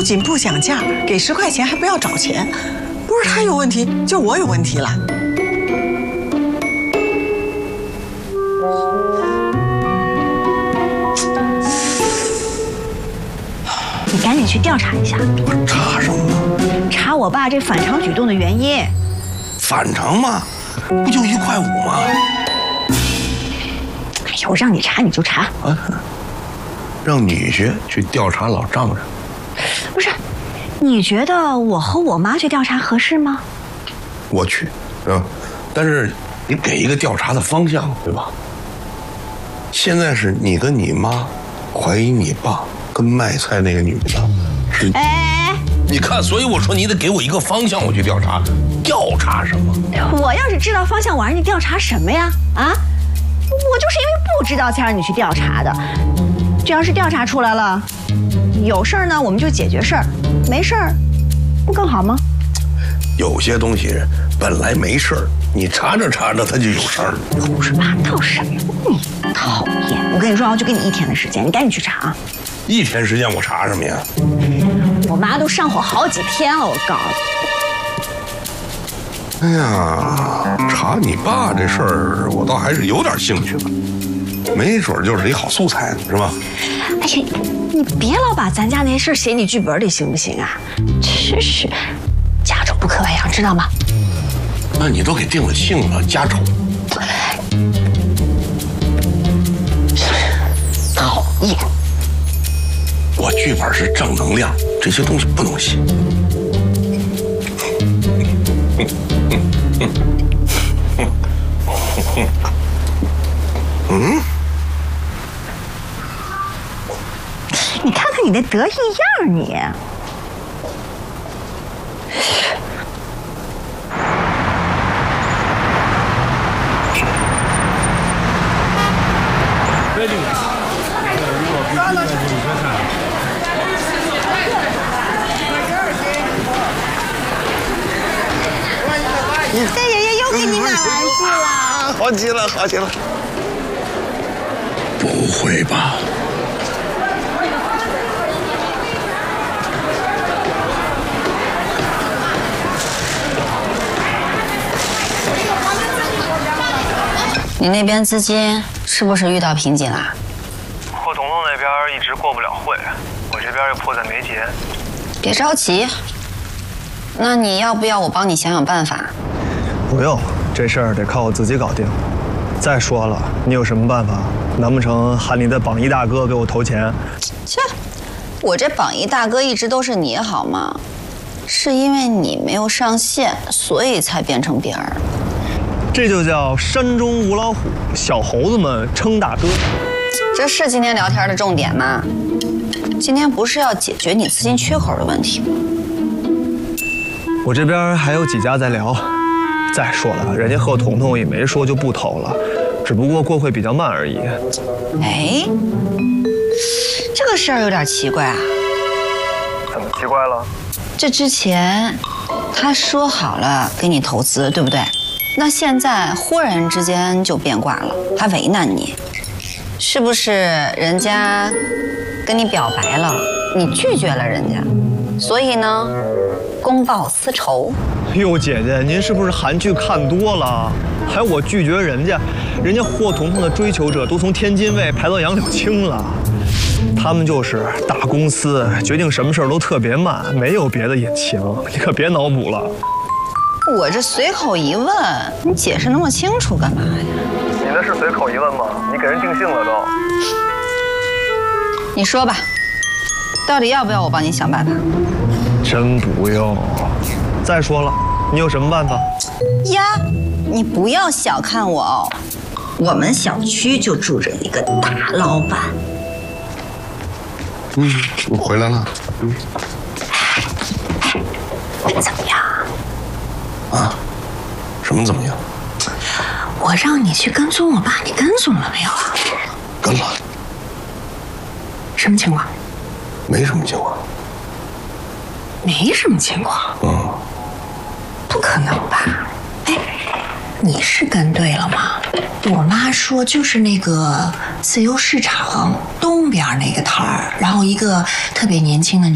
仅不讲价，给10块钱还不要找钱，不是他有问题，就我有问题了。 你赶紧去调查一下。 查什么呢？ 查我爸这反常举动的原因。 反常嘛，不就1.5块吗？ 哎呦，让你查你就查。 啊，让女婿去调查老丈人。 不是，你觉得我和我妈去调查合适吗？ 我去，但是你给一个调查的方向，对吧？现在是你跟你妈怀疑你爸跟卖菜那个女的是。 哎， 你看，所以我说你得给我一个方向，我去调查。调查什么？ 我要是知道方向，我让你调查什么呀？啊，我就是因为不知道才让你去调查的。这要是调查出来了，有事儿呢我们就解决事儿，没事儿不更好吗？ 有些东西本来没事儿，你查着查着它就有事儿。 胡说八道什么？你讨厌！我跟你说啊，就给你1天的时间，你赶紧去查啊。 1天时间我查什么呀？ 我妈都上火好几天了，我告诉你。 哎呀，查你爸这事儿，我倒还是有点兴趣的，没准就是一好素材呢，是吧？ 哎呀，你别老把咱家那些事写你剧本里行不行啊？真是家丑不可外扬，知道吗？ 那你都给定了性了，家丑。 讨厌！ 我剧本是正能量，这些东西不能写。 你看看你那得意样，你。这爷爷又给你买玩具了， 好极了，好极了。不会吧？ 你那边资金是不是遇到瓶颈啊？ 霍董那边一直过不了会，我这边又迫在眉睫。 别着急，那你要不要我帮你想想办法？ 不用，这事儿得靠我自己搞定。再说了，你有什么办法？难不成喊你的榜一大哥给我投钱？ 切，我这榜一大哥一直都是你好吗？是因为你没有上线，所以才变成别人。 这就叫山中无老虎，小猴子们称大哥。 这是今天聊天的重点吗？今天不是要解决你资金缺口的问题吗？ 我这边还有几家在聊。再说了，人家贺彤彤也没说就不投了，只不过过会比较慢而已。 哎，这个事儿有点奇怪啊。 怎么奇怪了？ 这之前他说好了给你投资，对不对？那现在忽然之间就变卦了，他为难你，是不是人家跟你表白了，你拒绝了人家，所以呢，公报私仇？ 哟，姐姐，您是不是韩剧看多了？还我拒绝人家，人家霍彤彤的追求者都从天津卫排到杨柳青了。他们就是大公司，决定什么事儿都特别慢，没有别的隐情，你可别脑补了。 我这随口一问，你解释那么清楚干嘛呀？ 你那是随口一问吗？你给人定性了都。 你说吧，到底要不要我帮你想办法？ 真不用。再说了，你有什么办法？ 呀，你不要小看我哦，我们小区就住着一个大老板。 我回来了。 怎么样？ 啊？什么怎么样？ 我让你去跟踪我爸，你跟踪了没有啊？ 跟了。 什么情况？ 没什么情况。 没什么情况。不可能吧？哎，你是跟对了吗？我妈说就是那个自由市场东边那个摊儿，然后一个特别年轻的女